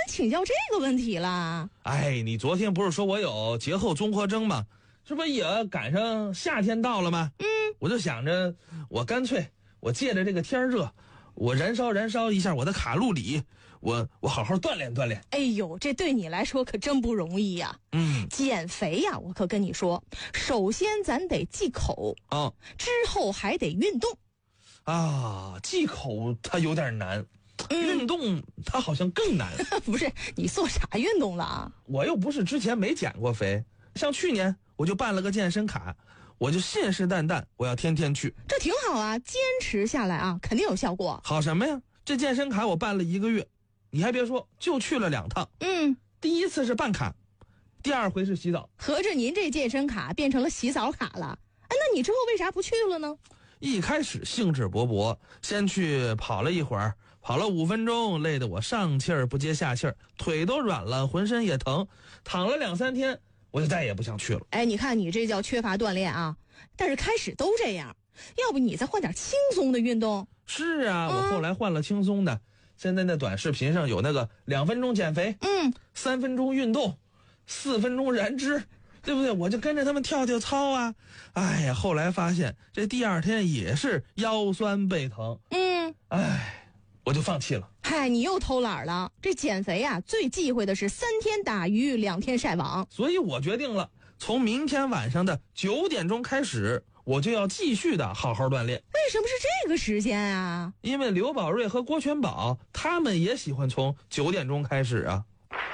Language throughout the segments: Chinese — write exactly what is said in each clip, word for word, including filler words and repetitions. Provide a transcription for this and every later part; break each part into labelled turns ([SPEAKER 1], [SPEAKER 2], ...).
[SPEAKER 1] 请教这个问题了。
[SPEAKER 2] 哎，你昨天不是说我有节后综合征吗？这不也赶上夏天到了吗？
[SPEAKER 1] 嗯，
[SPEAKER 2] 我就想着，我干脆我借着这个天热，我燃烧燃烧一下我的卡路里，我我好好锻炼锻炼。
[SPEAKER 1] 哎呦，这对你来说可真不容易呀。
[SPEAKER 2] 嗯，
[SPEAKER 1] 减肥呀，我可跟你说，首先咱得忌口
[SPEAKER 2] 啊、哦，
[SPEAKER 1] 之后还得运动。
[SPEAKER 2] 啊，忌口它有点难。运动它好像更难。
[SPEAKER 1] 不是，你做啥运动了啊？
[SPEAKER 2] 我又不是之前没减过肥，像去年我就办了个健身卡，我就信誓旦旦我要天天去。
[SPEAKER 1] 这挺好啊，坚持下来啊，肯定有效果。
[SPEAKER 2] 好什么呀？这健身卡我办了一个月，你还别说，就去了两趟。
[SPEAKER 1] 嗯，
[SPEAKER 2] 第一次是办卡，第二回是洗澡。
[SPEAKER 1] 合着您这健身卡变成了洗澡卡了？哎，那你之后为啥不去了呢？
[SPEAKER 2] 一开始兴致勃勃，先去跑了一会儿，跑了五分钟，累得我上气儿不接下气儿，腿都软了，浑身也疼，躺了两三天，我就再也不想去了。
[SPEAKER 1] 哎，你看你这叫缺乏锻炼啊！但是开始都这样，要不你再换点轻松的运动？
[SPEAKER 2] 是啊，
[SPEAKER 1] 嗯、
[SPEAKER 2] 我后来换了轻松的，现在那短视频上有那个两分钟减肥，
[SPEAKER 1] 嗯，
[SPEAKER 2] 三分钟运动，四分钟燃脂。对不对？我就跟着他们跳跳操啊！哎呀，后来发现这第二天也是腰酸背疼，
[SPEAKER 1] 嗯，
[SPEAKER 2] 哎，我就放弃了。
[SPEAKER 1] 嗨，你又偷懒了！这减肥啊，最忌讳的是三天打鱼两天晒网。
[SPEAKER 2] 所以我决定了，从明天晚上的九点钟开始，我就要继续的好好锻炼。
[SPEAKER 1] 为什么是这个时间啊？
[SPEAKER 2] 因为刘宝瑞和郭全宝他们也喜欢从九点钟开始啊。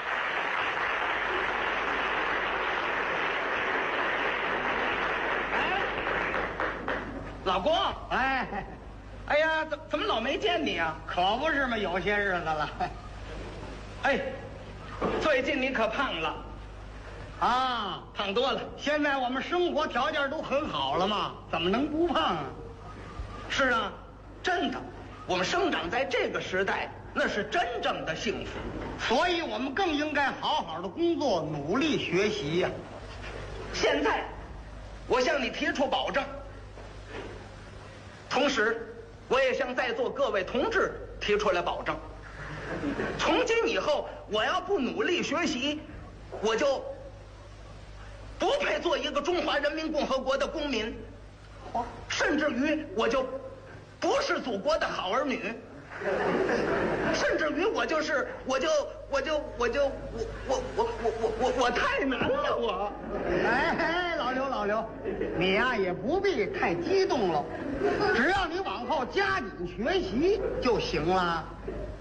[SPEAKER 3] 老郭，哎，哎呀，怎怎么老没见你啊？
[SPEAKER 4] 可不是嘛，有些日子了。
[SPEAKER 3] 哎，最近你可胖了，
[SPEAKER 4] 啊，
[SPEAKER 3] 胖多了。
[SPEAKER 4] 现在我们生活条件都很好了嘛，怎么能不胖啊？
[SPEAKER 3] 是啊，真的，我们生长在这个时代，那是真正的幸福。
[SPEAKER 4] 所以我们更应该好好的工作，努力学习呀、啊。
[SPEAKER 3] 现在，我向你提出保证。同时，我也向在座各位同志提出了保证：从今以后，我要不努力学习，我就不配做一个中华人民共和国的公民，甚至于我就不是祖国的好儿女，甚至于我就是我就我就我就我我我我我我我太难了我。
[SPEAKER 4] 哎，老刘老刘，你呀、啊、也不必太激动了，只要你往后加紧学习就行了。